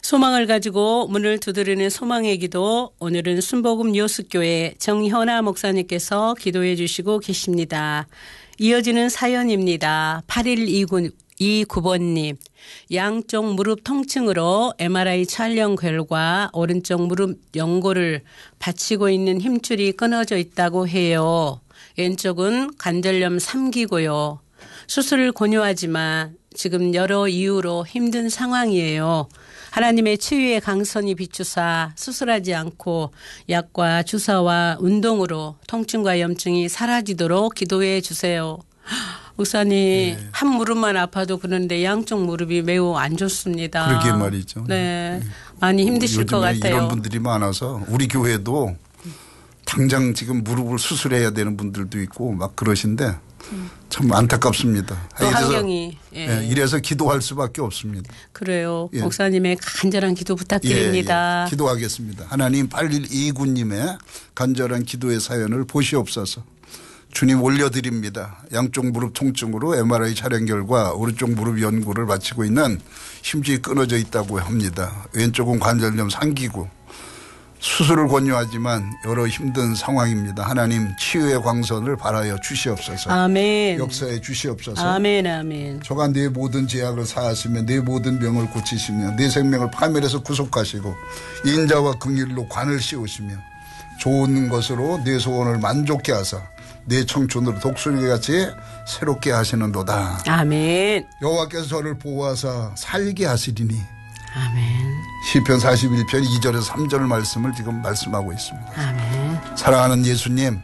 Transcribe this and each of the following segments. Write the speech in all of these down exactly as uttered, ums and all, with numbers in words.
소망을 가지고 문을 두드리는 소망의 기도, 오늘은 순복음 요습교회 정현아 목사님께서 기도해 주시고 계십니다. 이어지는 사연입니다. 팔일이구 번님. 양쪽 무릎 통증으로 엠알아이 촬영 결과 오른쪽 무릎 연골을 받치고 있는 힘줄이 끊어져 있다고 해요. 왼쪽은 관절염 삼 기고요. 수술을 권유하지만 지금 여러 이유로 힘든 상황이에요. 하나님의 치유의 강선이 비추사 수술하지 않고 약과 주사와 운동으로 통증과 염증이 사라지도록 기도해 주세요. 목사님, 네. 한 무릎만 아파도 그런데 양쪽 무릎이 매우 안 좋습니다. 그러게 말이죠. 네, 많이 힘드실 것 같아요. 이런 분들이 많아서 우리 교회도 당장 지금 무릎을 수술해야 되는 분들도 있고 막 그러신데 참 안타깝습니다. 또 환경이. 예. 예, 이래서 기도할 수밖에 없습니다. 그래요. 예. 목사님의 간절한 기도 부탁드립니다. 예, 예. 기도하겠습니다. 하나님 팔일이구 님의 간절한 기도의 사연을 보시옵소서. 주님 올려드립니다. 양쪽 무릎 통증으로 엠알아이 촬영 결과 오른쪽 무릎 연골을 받치고 있는 힘줄이 끊어져 있다고 합니다. 왼쪽은 관절염 삼 기고 수술을 권유하지만 여러 힘든 상황입니다. 하나님 치유의 광선을 발하여 주시옵소서. 아멘. 역사해 주시옵소서. 아멘 아멘. 저가 내 모든 죄악을 사하시며 내 모든 병을 고치시며 내 생명을 파멸해서 구속하시고 인자와 긍휼로 관을 씌우시며 좋은 것으로 내 소원을 만족케 하사 내 청춘으로 독수리같이 새롭게 하시는도다. 아멘. 여호와께서 저를 보호하사 살게 하시리니. 아멘. 시편 사십일 편 이 절에서 삼 절 말씀을 지금 말씀하고 있습니다. 아멘. 사랑하는 예수님,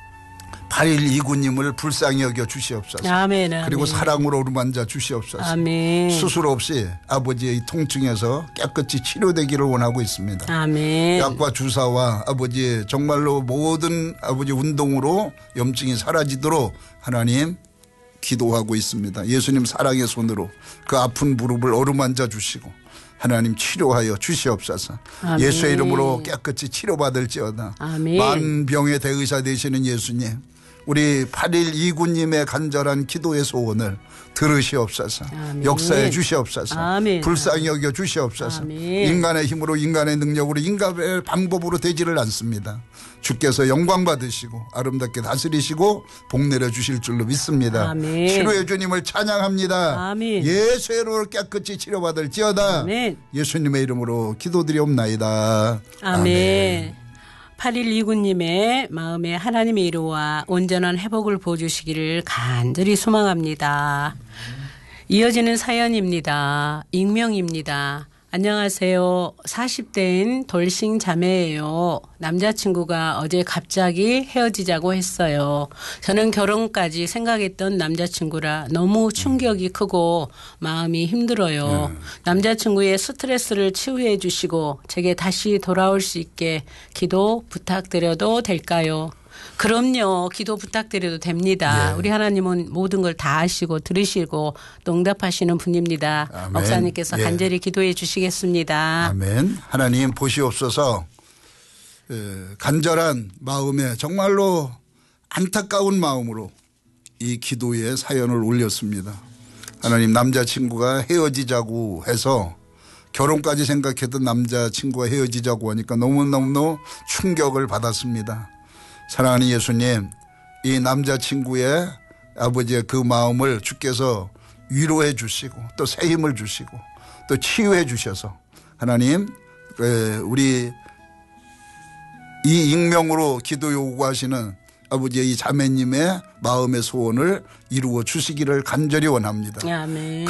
팔일이구 님을 불쌍히 여겨 주시옵소서. 아멘. 아멘. 그리고 사랑으로 어루만져 주시옵소서. 아멘. 수술 없이 아버지의 통증에서 깨끗이 치료되기를 원하고 있습니다. 아멘. 약과 주사와 아버지의 정말로 모든 아버지 운동으로 염증이 사라지도록 하나님 기도하고 있습니다. 예수님 사랑의 손으로 그 아픈 무릎을 어루만져 주시고 하나님 치료하여 주시옵소서. 아멘. 예수의 이름으로 깨끗이 치료받을지어다. 아멘. 만병의 대의사 되시는 예수님, 우리 팔일이구 님의 간절한 기도의 소원을 들으시옵소서. 아멘. 역사해 주시옵소서. 아멘. 불쌍히 여겨 주시옵소서. 아멘. 인간의 힘으로 인간의 능력으로 인간의 방법으로 되지를 않습니다. 주께서 영광 받으시고 아름답게 다스리시고 복 내려 주실 줄로 믿습니다. 아멘. 치료의 주님을 찬양합니다. 아멘. 예수의 이름으로 깨끗이 치료받을지어다. 아멘. 예수님의 이름으로 기도드리옵나이다. 아멘. 아멘. 팔일이구 님의 마음에 하나님의 이루와 온전한 회복을 보여주시기를 간절히 소망합니다. 이어지는 사연입니다. 익명입니다. 안녕하세요. 사십 대인 돌싱 자매예요. 남자친구가 어제 갑자기 헤어지자고 했어요. 저는 결혼까지 생각했던 남자친구라 너무 충격이 크고 마음이 힘들어요. 네. 남자친구의 스트레스를 치유해 주시고 제게 다시 돌아올 수 있게 기도 부탁드려도 될까요? 그럼요. 기도 부탁드려도 됩니다. 예. 우리 하나님은 모든 걸 다 아시고 들으시고 또 응답하시는 분입니다. 아멘. 목사님께서 예. 간절히 기도해 주시겠습니다. 아멘. 하나님 보시옵소서. 간절한 마음에 정말로 안타까운 마음으로 이 기도의 사연을 올렸습니다. 하나님, 남자친구가 헤어지자고 해서 결혼까지 생각했던 남자친구가 헤어지자고 하니까 너무너무 충격을 받았습니다. 사랑하는 예수님, 이 남자친구의 아버지의 그 마음을 주께서 위로해 주시고 또 새 힘을 주시고 또 치유해 주셔서 하나님, 우리 이 익명으로 기도 요구하시는 아버지의 이 자매님의 마음의 소원을 이루어 주시기를 간절히 원합니다. 아멘.